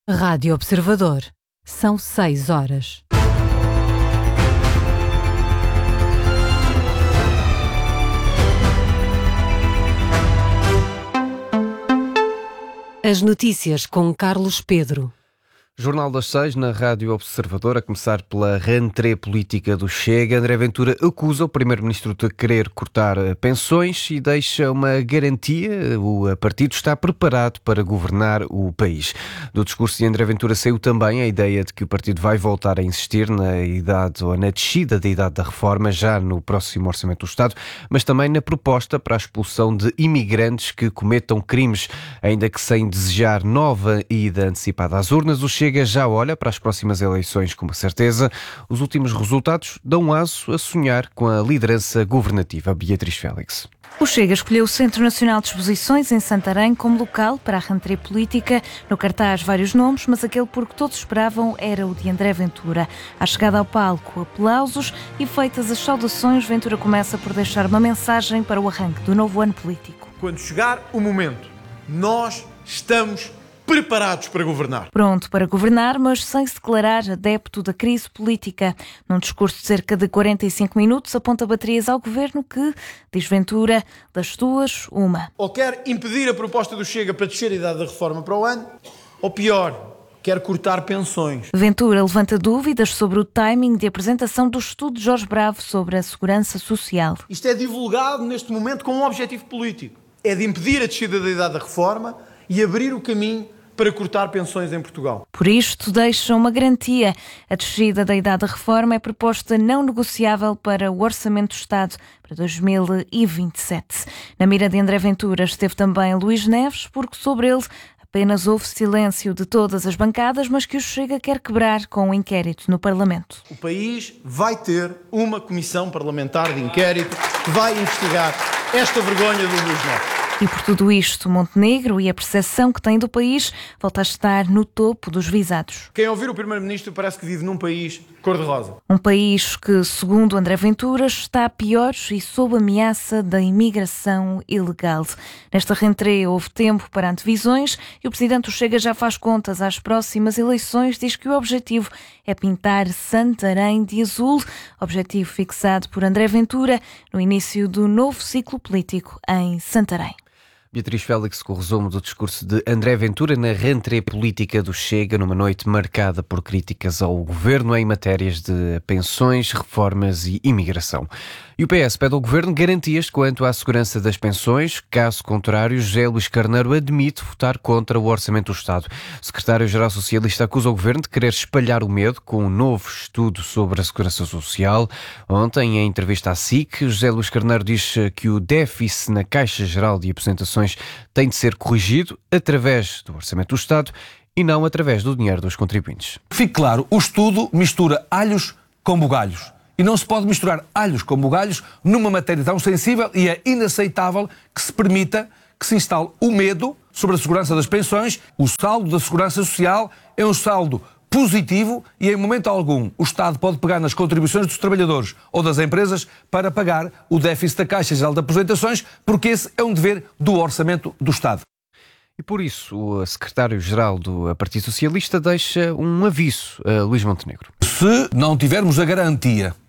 Rádio Observador. São 6 horas. As notícias com Carlos Pedro. Jornal das 6 na Rádio Observador, a começar pela rentrée política do Chega. André Ventura acusa o Primeiro-Ministro de querer cortar pensões e deixa uma garantia: o partido está preparado para governar o país. Do discurso de André Ventura saiu também a ideia de que o partido vai voltar a insistir na idade ou na descida da idade da reforma já no próximo Orçamento do Estado, mas também na proposta para a expulsão de imigrantes que cometam crimes, ainda que sem desejar nova ida antecipada às urnas. O Chega já olha para as próximas eleições com uma certeza. Os últimos resultados dão aso a sonhar com a liderança governativa. Beatriz Félix. O Chega escolheu o Centro Nacional de Exposições em Santarém como local para a rentrée política. No cartaz, vários nomes, mas aquele por que todos esperavam era o de André Ventura. À chegada ao palco, aplausos e feitas as saudações, Ventura começa por deixar uma mensagem para o arranque do novo ano político. Quando chegar o momento, nós estamos preparados para governar. Pronto para governar, mas sem se declarar adepto da crise política. Num discurso de cerca de 45 minutos, aponta baterias ao governo que, diz Ventura, das duas, uma. Ou quer impedir a proposta do Chega para descer a idade da reforma para o ano, ou pior, quer cortar pensões. Ventura levanta dúvidas sobre o timing de apresentação do estudo de Jorge Bravo sobre a segurança social. Isto é divulgado neste momento com um objetivo político. É de impedir a descida da idade da reforma e abrir o caminho para cortar pensões em Portugal. Por isto, deixa uma garantia. A descida da idade da reforma é proposta não negociável para o Orçamento do Estado para 2027. Na mira de André Ventura esteve também Luís Neves, porque sobre ele apenas houve silêncio de todas as bancadas, mas que o Chega quer quebrar com um inquérito no Parlamento. O país vai ter uma comissão parlamentar de inquérito que vai investigar esta vergonha do Luís Neves. E por tudo isto, Montenegro e a percepção que tem do país volta a estar no topo dos visados. Quem ouvir o Primeiro-Ministro parece que vive num país cor-de-rosa. Um país que, segundo André Ventura, está pior e sob ameaça da imigração ilegal. Nesta rentrée houve tempo para antevisões e o Presidente do Chega já faz contas às próximas eleições. Diz que o objetivo é pintar Santarém de azul, objetivo fixado por André Ventura no início do novo ciclo político em Santarém. Beatriz Félix com o resumo do discurso de André Ventura na rentrée política do Chega, numa noite marcada por críticas ao governo em matérias de pensões, reformas e imigração. E o PS pede ao governo garantias quanto à segurança das pensões. Caso contrário, José Luís Carneiro admite votar contra o Orçamento do Estado. O secretário-geral socialista acusa o governo de querer espalhar o medo com um novo estudo sobre a segurança social. Ontem, em entrevista à SIC, José Luís Carneiro diz que o déficit na Caixa Geral de Aposentações tem de ser corrigido através do Orçamento do Estado e não através do dinheiro dos contribuintes. Fique claro, o estudo mistura alhos com bugalhos. E não se pode misturar alhos com bugalhos numa matéria tão sensível, e é inaceitável que se permita que se instale o medo sobre a segurança das pensões. O saldo da segurança social é um saldo positivo e em momento algum o Estado pode pegar nas contribuições dos trabalhadores ou das empresas para pagar o déficit da Caixa Geral de Aposentações, porque esse é um dever do Orçamento do Estado. E por isso o secretário-geral do Partido Socialista deixa um aviso a Luís Montenegro. Se não tivermos a garantia